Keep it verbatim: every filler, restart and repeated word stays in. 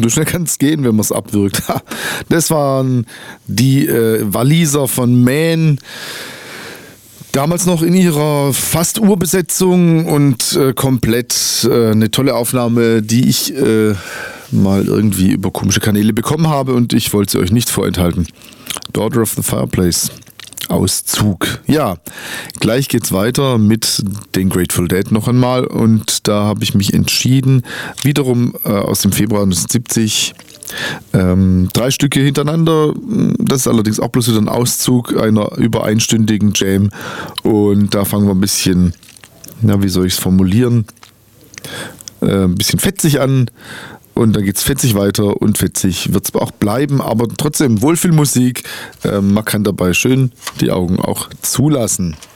So schnell kann es gehen, wenn man es abwirkt. Das waren die äh, Waliser von Man. Damals noch in ihrer fast Urbesetzung und äh, komplett äh, eine tolle Aufnahme, die ich äh, mal irgendwie über komische Kanäle bekommen habe und ich wollte sie euch nicht vorenthalten. Daughter of the Fireplace. Auszug. Ja, gleich geht's weiter mit den Grateful Dead noch einmal und da habe ich mich entschieden, wiederum äh, aus dem Februar neunzehnhundertsiebzig, ähm, drei Stücke hintereinander. Das ist allerdings auch bloß wieder ein Auszug einer über einstündigen Jam und da fangen wir ein bisschen, na, wie soll ich es formulieren, äh, ein bisschen fetzig an. Und dann geht's fetzig weiter und fetzig wird's auch bleiben, aber trotzdem Wohlfühlmusik. Äh, man kann dabei schön die Augen auch zulassen.